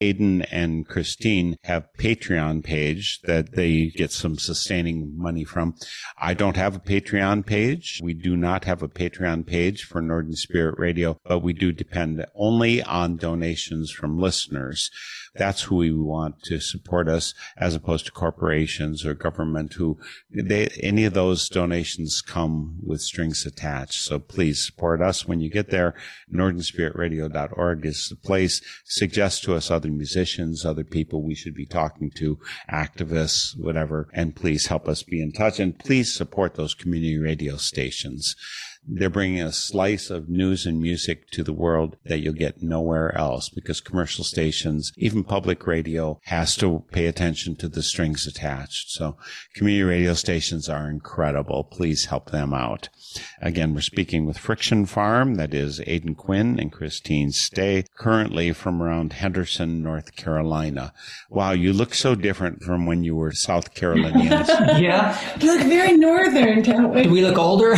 Aidan and Christine have Patreon page that they get some sustaining money from. I don't have a Patreon page. We do not have a Patreon page for Northern Spirit Radio, but we do depend only on donations from listeners. That's who we want to support us, as opposed to corporations or government any of those donations come with strings attached. So please support us when you get there. NorthernSpiritRadio.org is the place. Suggest to us other musicians, other people we should be talking to, activists, whatever, and please help us be in touch. And please support those community radio stations. They're bringing a slice of news and music to the world that you'll get nowhere else, because commercial stations, even public radio, has to pay attention to the strings attached. So community radio stations are incredible. Please help them out. Again, we're speaking with Friction Farm. That is Aidan Quinn and Christine Stay, currently from around Henderson, North Carolina. Wow, you look so different from when you were South Carolinians. Yeah. You look very northern, don't we? Do we look older?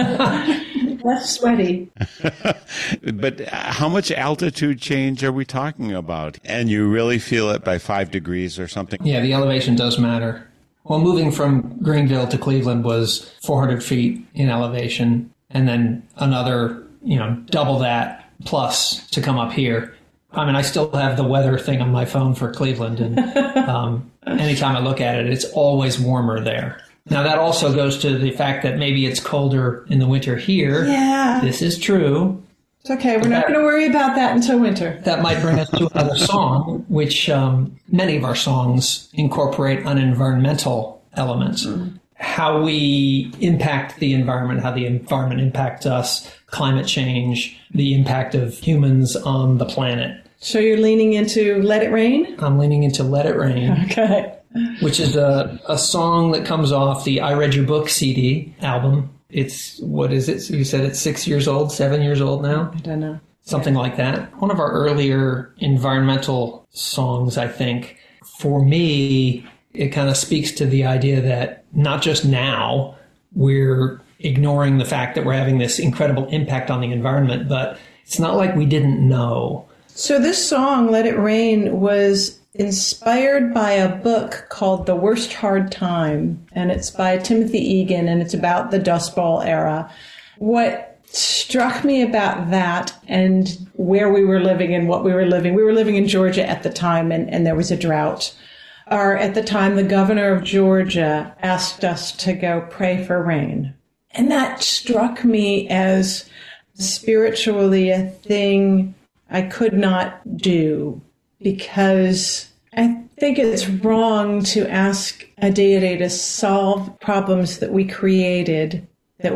Less sweaty. But how much altitude change are we talking about? And you really feel it by 5 degrees or something? Yeah, the elevation does matter. Well, moving from Greenville to Cleveland was 400 feet in elevation, and then another, double that plus to come up here. I mean, I still have the weather thing on my phone for Cleveland, and anytime I look at it, it's always warmer there. Now, that also goes to the fact that maybe it's colder in the winter here. Yeah. This is true. It's okay. We're not going to worry about that until winter. That might bring us to another song, which many of our songs incorporate an environmental element. Mm. How we impact the environment, how the environment impacts us, climate change, the impact of humans on the planet. So you're leaning into Let It Rain? I'm leaning into Let It Rain. Okay. Which is a song that comes off the I Read Your Book CD album. It's, what is it? You said it's 6 years old, 7 years old now? I don't know. Something like that. One of our earlier environmental songs, I think. For me, it kind of speaks to the idea that not just now we're ignoring the fact that we're having this incredible impact on the environment, but it's not like we didn't know. So this song, Let It Rain, was inspired by a book called The Worst Hard Time, and it's by Timothy Egan, and it's about the Dust Bowl era. What struck me about that and where we were living and what we were living in Georgia at the time, and there was a drought. At the time, the governor of Georgia asked us to go pray for rain. And that struck me as spiritually a thing I could not do, because I think it's wrong to ask a deity to solve problems that we created,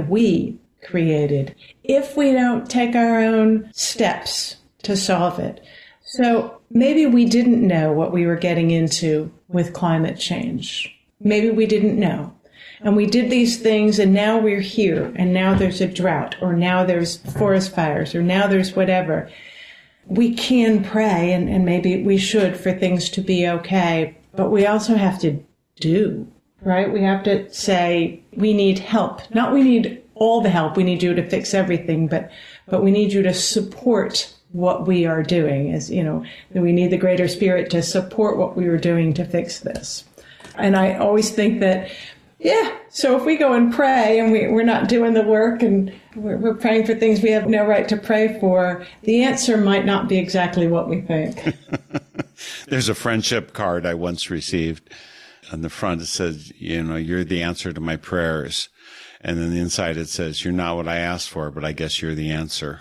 if we don't take our own steps to solve it. So maybe we didn't know what we were getting into with climate change. Maybe we didn't know. And we did these things, and now we're here, and now there's a drought, or now there's forest fires, or now there's whatever. We can pray, and maybe we should, for things to be okay, but we also have to do, right? We have to say, we need help. Not we need all the help, we need you to fix everything, but we need you to support what we are doing. As we need the greater spirit to support what we are doing to fix this. And I always think that, so if we go and pray and we're not doing the work and we're praying for things we have no right to pray for, the answer might not be exactly what we think. There's a friendship card I once received. On the front it says, you're the answer to my prayers. And then the inside it says, you're not what I asked for, but I guess you're the answer.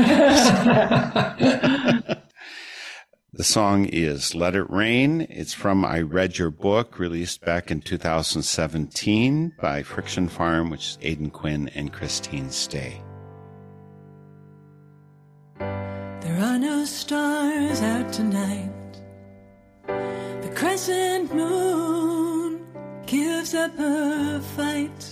The song is Let It Rain. It's from I Read Your Book, released back in 2017 by Friction Farm, which is Aidan Quinn and Christine Stay. There are no stars out tonight. The crescent moon gives up her fight.